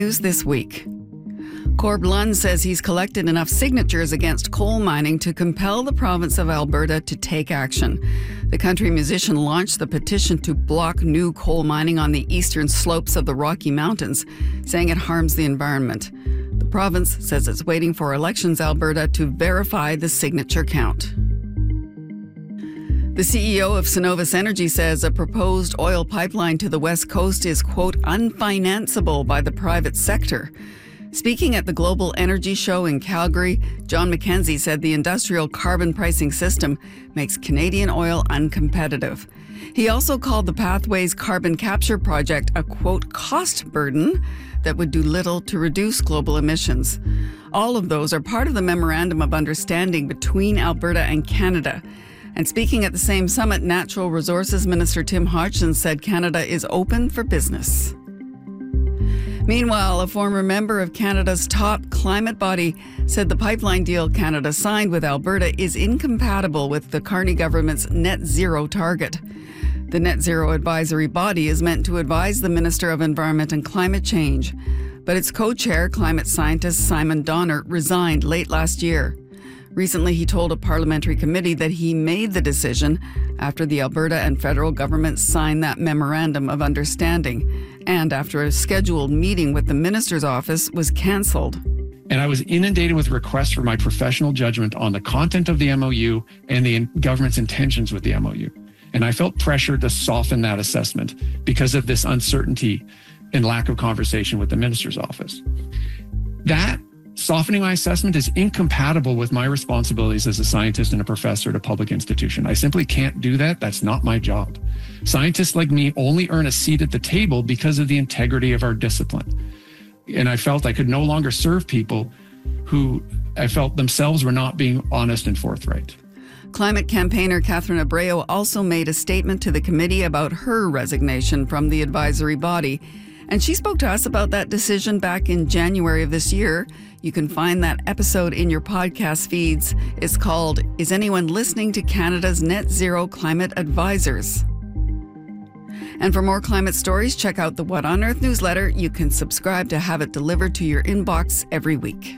News this week. Corb Lund says he's collected enough signatures against coal mining to compel the province of Alberta to take action. The country musician launched the petition to block new coal mining on the eastern slopes of the Rocky Mountains, saying it harms the environment. The province says it's waiting for Elections Alberta to verify the signature count. The CEO of Cenovus Energy says a proposed oil pipeline to the West Coast is, quote, unfinanceable by the private sector. Speaking at the Global Energy Show in Calgary, John McKenzie said the industrial carbon pricing system makes Canadian oil uncompetitive. He also called the Pathways carbon capture project a, quote, cost burden that would do little to reduce global emissions. All of those are part of the Memorandum of Understanding between Alberta and Canada. And speaking at the same summit, Natural Resources Minister Tim Hodgson said Canada is open for business. Meanwhile, a former member of Canada's top climate body said the pipeline deal Canada signed with Alberta is incompatible with the Carney government's net zero target. The net zero advisory body is meant to advise the Minister of Environment and Climate Change, but its co-chair, climate scientist Simon Donner, resigned late last year. Recently, he told a parliamentary committee that he made the decision after the Alberta and federal governments signed that memorandum of understanding and after a scheduled meeting with the minister's office was cancelled. And I was inundated with requests for my professional judgment on the content of the MOU and the government's intentions with the MOU. And I felt pressure to soften that assessment because of this uncertainty and lack of conversation with the minister's office. That softening my assessment is incompatible with my responsibilities as a scientist and a professor at a public institution. I simply can't do that. That's not my job. Scientists like me only earn a seat at the table because of the integrity of our discipline. And I felt I could no longer serve people who I felt themselves were not being honest and forthright. Climate campaigner Catherine Abreu also made a statement to the committee about her resignation from the advisory body. And she spoke to us about that decision back in January of this year. You can find that episode in your podcast feeds. It's called, Is Anyone Listening to Canada's Net Zero Climate Advisors? And for more climate stories, check out the What on Earth newsletter. You can subscribe to have it delivered to your inbox every week.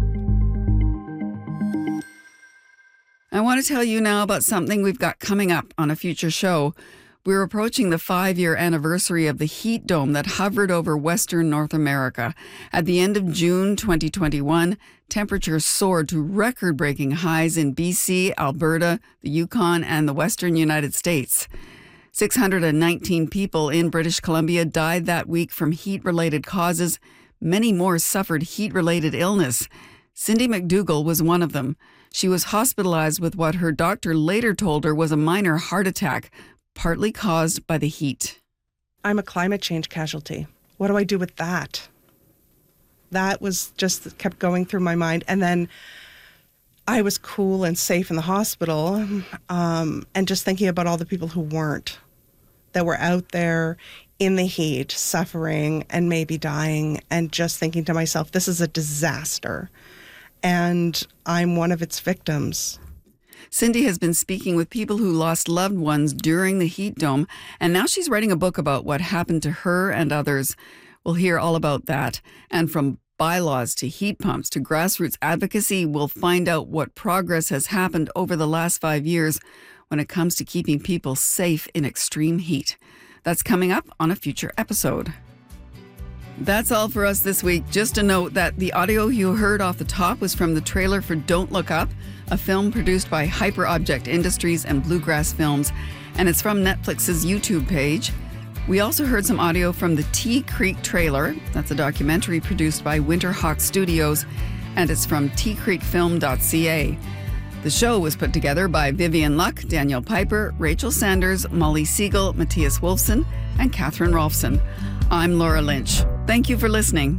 I want to tell you now about something we've got coming up on a future show. We're approaching the 5-year anniversary of the heat dome that hovered over Western North America. At the end of June 2021, temperatures soared to record-breaking highs in BC, Alberta, the Yukon, and the Western United States. 619 people in British Columbia died that week from heat-related causes. Many more suffered heat-related illness. Cindy McDougall was one of them. She was hospitalized with what her doctor later told her was a minor heart attack, partly caused by the heat. I'm a climate change casualty. What do I do with that? That was just kept going through my mind. And then I was cool and safe in the hospital, and just thinking about all the people who weren't, that were out there in the heat, suffering and maybe dying, and just thinking to myself, this is a disaster. And I'm one of its victims. Cindy has been speaking with people who lost loved ones during the heat dome, and now she's writing a book about what happened to her and others. We'll hear all about that. And from bylaws to heat pumps to grassroots advocacy, we'll find out what progress has happened over the last 5 years when it comes to keeping people safe in extreme heat. That's coming up on a future episode. That's all for us this week. Just a note that the audio you heard off the top was from the trailer for Don't Look Up, a film produced by Hyper Object Industries and Bluegrass Films, and it's from Netflix's YouTube page. We also heard some audio from the Tea Creek trailer. That's a documentary produced by Winterhawk Studios, and it's from teacreekfilm.ca. The show was put together by Vivian Luck, Danielle Piper, Rachel Sanders, Molly Siegel, Matthias Wolfson, and Catherine Rolfson. I'm Laura Lynch. Thank you for listening.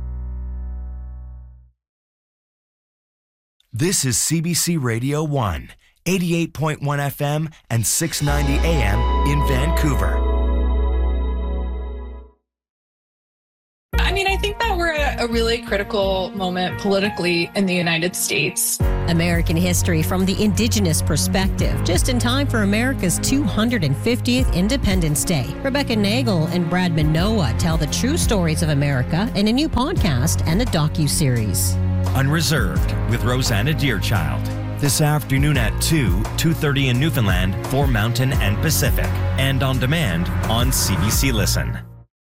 This is CBC Radio 1, 88.1 FM and 690 AM in Vancouver. I mean, I think that we're at a really critical moment politically in the United States. American history from the Indigenous perspective, just in time for America's 250th Independence Day. Rebecca Nagel and Brad Minoa tell the true stories of America in a new podcast and a docuseries. Unreserved with Rosanna Deerchild. This afternoon at 2:30 in Newfoundland for Mountain and Pacific. And on demand on CBC Listen.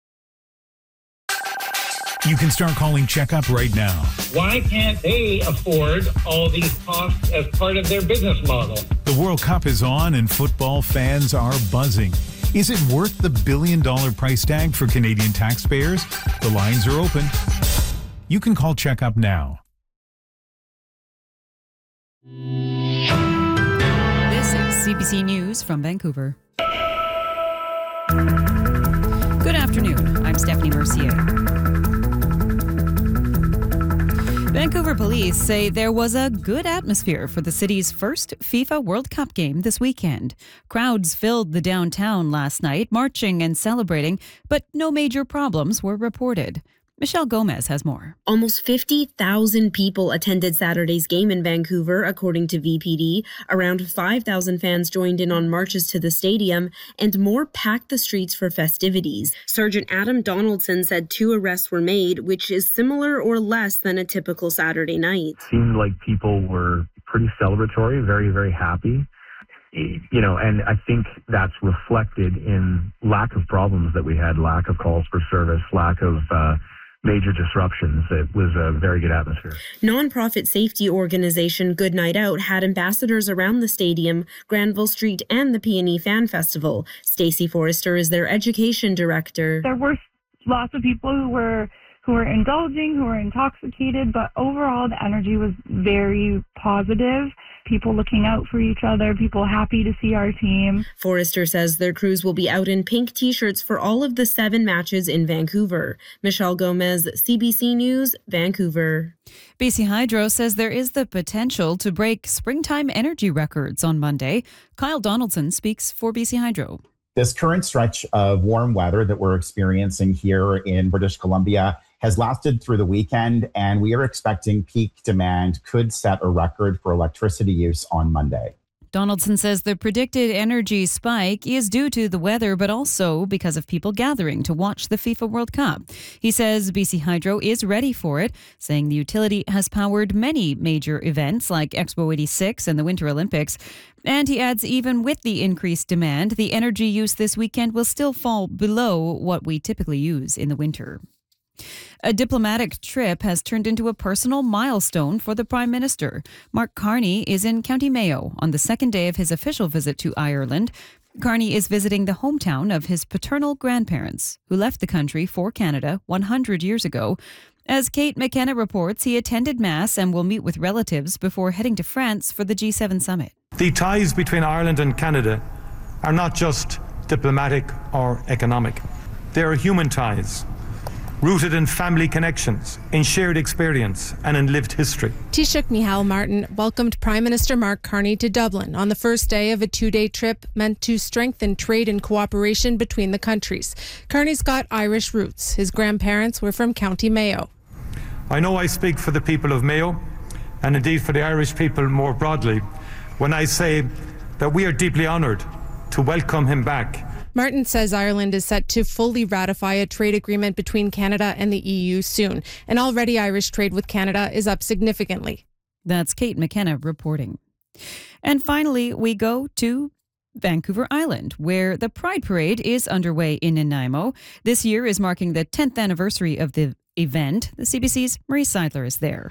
You can start calling Checkup right now. Why can't they afford all these costs as part of their business model? The World Cup is on and football fans are buzzing. Is it worth the billion-dollar price tag for Canadian taxpayers? The lines are open. You can call Checkup now. This is CBC News from Vancouver. Good afternoon. I'm Stephanie Mercier. Vancouver police say there was a good atmosphere for the city's first FIFA World Cup game this weekend. Crowds filled the downtown last night, marching and celebrating, but no major problems were reported. Michelle Gomez has more. Almost 50,000 people attended Saturday's game in Vancouver, according to VPD. Around 5,000 fans joined in on marches to the stadium, and more packed the streets for festivities. Sergeant Adam Donaldson said 2 arrests were made, which is similar or less than a typical Saturday night. Seemed like people were pretty celebratory, very, very happy. You know, and I think that's reflected in lack of problems that we had, lack of calls for service, lack of major disruptions. It was a very good atmosphere. Nonprofit safety organization Good Night Out had ambassadors around the stadium, Granville Street, and the Peony Fan Festival. Stacey Forrester is their education director. There were lots of people who were indulging, who were intoxicated, but overall the energy was very positive. People looking out for each other, people happy to see our team. Forrester says their crews will be out in pink t-shirts for all of the 7 matches in Vancouver. Michelle Gomez, CBC News, Vancouver. BC Hydro says there is the potential to break springtime energy records on Monday. Kyle Donaldson speaks for BC Hydro. This current stretch of warm weather that we're experiencing here in British Columbia has lasted through the weekend, and we are expecting peak demand could set a record for electricity use on Monday. Donaldson says the predicted energy spike is due to the weather, but also because of people gathering to watch the FIFA World Cup. He says BC Hydro is ready for it, saying the utility has powered many major events like Expo 86 and the Winter Olympics. And he adds, even with the increased demand, the energy use this weekend will still fall below what we typically use in the winter. A diplomatic trip has turned into a personal milestone for the Prime Minister. Mark Carney is in County Mayo on the second day of his official visit to Ireland. Carney is visiting the hometown of his paternal grandparents, who left the country for Canada 100 years ago. As Kate McKenna reports, he attended Mass and will meet with relatives before heading to France for the G7 summit. The ties between Ireland and Canada are not just diplomatic or economic. They are human ties, rooted in family connections, in shared experience, and in lived history. Taoiseach Micheál Martin welcomed Prime Minister Mark Carney to Dublin on the first day of a 2-day trip meant to strengthen trade and cooperation between the countries. Carney's got Irish roots. His grandparents were from County Mayo. I know I speak for the people of Mayo, and indeed for the Irish people more broadly, when I say that we are deeply honoured to welcome him back. Martin says Ireland is set to fully ratify a trade agreement between Canada and the EU soon, and already Irish trade with Canada is up significantly. That's Kate McKenna reporting. And finally, we go to Vancouver Island, where the Pride Parade is underway in Nanaimo. This year is marking the 10th anniversary of the event. The CBC's Marie Seidler is there.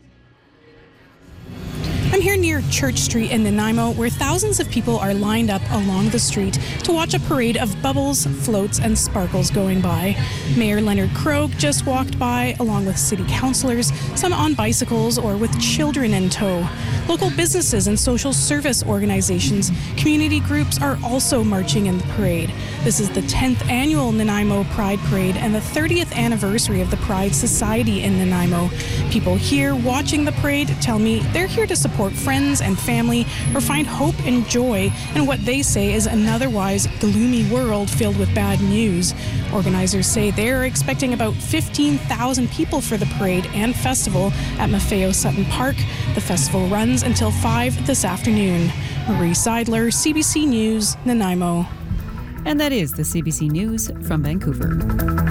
I'm here near Church Street in Nanaimo, where thousands of people are lined up along the street to watch a parade of bubbles, floats, and sparkles going by. Mayor Leonard Krogh just walked by, along with city councillors, some on bicycles or with children in tow. Local businesses and social service organizations, community groups are also marching in the parade. This is the 10th annual Nanaimo Pride Parade and the 30th anniversary of the Pride Society in Nanaimo. People here watching the parade tell me they're here to support support friends and family, or find hope and joy in what they say is an otherwise gloomy world filled with bad news. Organizers say they're expecting about 15,000 people for the parade and festival at Maffeo Sutton Park. The festival runs until 5 this afternoon. Marie Seidler, CBC News, Nanaimo. And that is the CBC News from Vancouver.